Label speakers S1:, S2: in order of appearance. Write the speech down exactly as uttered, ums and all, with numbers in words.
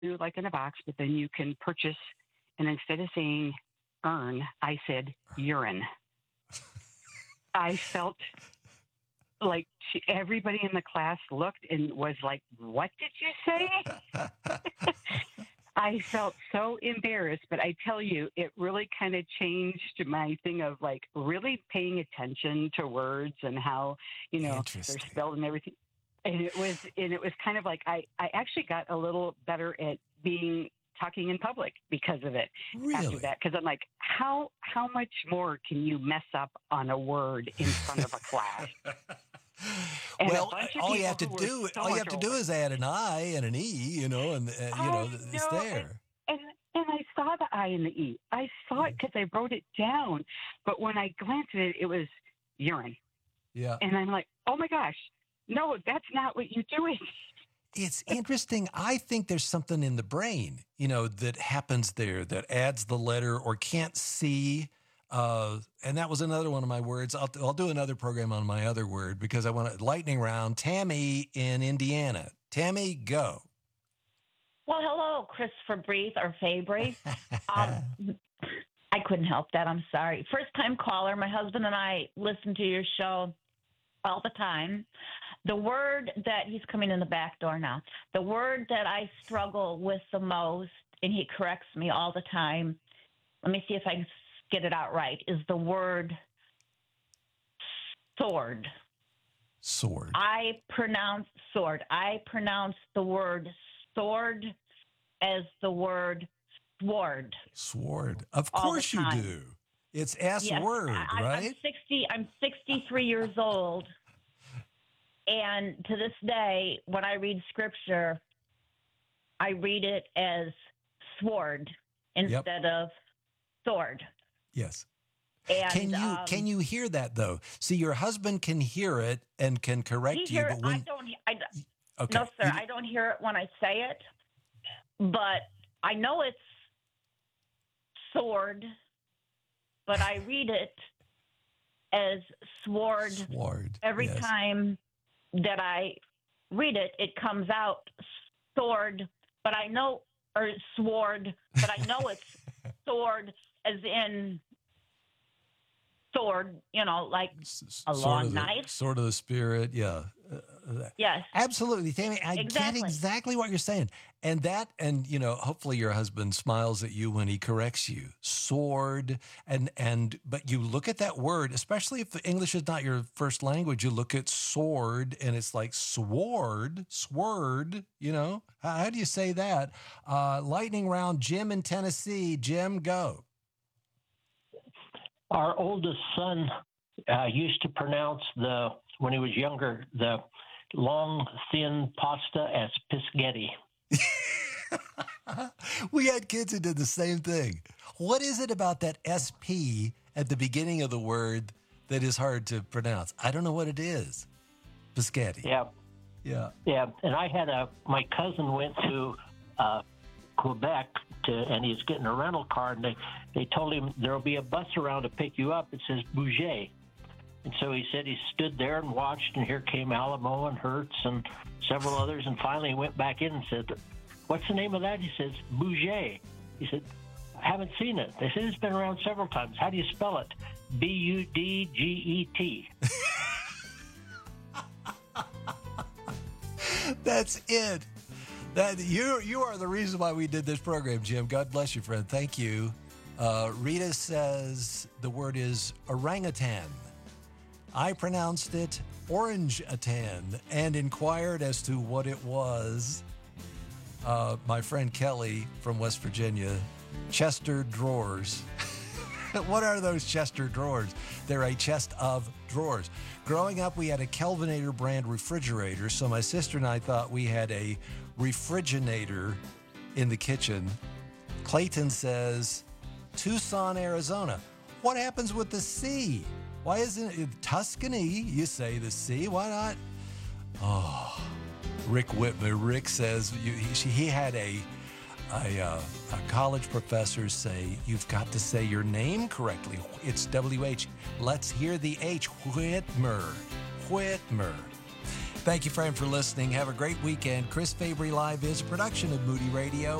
S1: do like in a box, but then you can purchase. And instead of saying earn, I said urine. I felt like she, everybody in the class looked and was like, "What did you say?" I felt so embarrassed, but I tell you, it really kind of changed my thing of like really paying attention to words and how, you know, they're spelled and everything. And it was, and it was kind of like I, I actually got a little better at being talking in public because of it.
S2: Really?
S1: After that, because I'm like, how how much more can you mess up on a word in front of a class? And
S2: well, all you have to do,
S1: so
S2: all you have to
S1: older.
S2: do is add an I and an E, you know, and uh, you know,
S1: I
S2: it's
S1: know,
S2: there.
S1: And, and and I saw the I and the E. I saw it because I wrote it down. But when I glanced at it, it was urine.
S2: Yeah.
S1: And I'm like, oh my gosh, no, that's not what you're doing.
S2: It's interesting. I think there's something in the brain, you know, that happens there that adds the letter or can't see. Uh, and that was another one of my words. I'll, I'll do another program on my other word because I want to lightning round. Tammy in Indiana. Tammy, go.
S3: Well, hello, Christopher Breeze or Fabry. um, I couldn't help that. I'm sorry. First time caller. My husband and I listen to your show all the time. The word that he's coming in the back door now, the word that I struggle with the most, and he corrects me all the time. Let me see if I can get it out right, is the word sword.
S2: Sword.
S3: I pronounce sword. I pronounce the word sword as the word sword.
S2: Sword. Of course you do. It's S
S3: yes,
S2: word,
S3: I,
S2: right?
S3: I'm sixty. I'm sixty-three years old, and to this day, when I read scripture, I read it as sword instead yep. of sword.
S2: Yes.
S3: And,
S2: can you
S3: um,
S2: can you hear that though? See, your husband can hear it and can correct you, but when
S3: I don't. I,
S2: okay.
S3: No, sir,
S2: you,
S3: I don't hear it when I say it, but I know it's sword, but I read it as sword.
S2: Sword.
S3: Every
S2: yes.
S3: time that I read it, it comes out sword, but I know, or sword, but I know it's sword as in sword, you know, like a
S2: sort
S3: long
S2: of the,
S3: knife.
S2: Sort of the spirit, yeah. Uh,
S3: yes.
S2: Absolutely, Tammy. I
S3: exactly.
S2: get exactly what you're saying. And that, and, you know, hopefully your husband smiles at you when he corrects you. Sword, and, and, but you look at that word, especially if English is not your first language, you look at sword and it's like sword, sword, you know. How, how do you say that? Uh, lightning round, Jim in Tennessee. Jim, go.
S4: Our oldest son uh, used to pronounce the, when he was younger, the long, thin pasta as Pisgetti.
S2: We had kids who did the same thing. What is it about that S P at the beginning of the word that is hard to pronounce? I don't know what it is. Pisgetti.
S4: Yeah.
S2: Yeah.
S4: Yeah. And I had a, my cousin went to uh, Quebec to, and he's getting a rental car, and they, they told him there'll be a bus around to pick you up. It says Bouger. And so he said he stood there and watched, and here came Alamo and Hertz and several others, and finally he went back in and said, what's the name of that? He says, Bouger. He said, I haven't seen it. They said it's been around several times. How do you spell it? B U D G E T.
S2: That's it. That you you are the reason why we did this program, Jim. God bless you, friend. Thank you. Uh, Rita says the word is orangutan. I pronounced it orange-atan and inquired as to what it was. Uh, my friend Kelly from West Virginia, Chester drawers. What are those Chester drawers? They're a chest of drawers. Growing up, we had a Kelvinator brand refrigerator, so my sister and I thought we had a refrigerator in the kitchen. Clayton says, Tucson, Arizona. What happens with the C? Why isn't it Tuscany? You say the C. Why not? Oh, Rick Whitman. Rick says you, he, he had a, a, uh, a college professor say, you've got to say your name correctly. It's W H. Let's hear the H. Whitmer. Whitmer. Thank you, friend, for listening. Have a great weekend. Chris Fabry Live is a production of Moody Radio.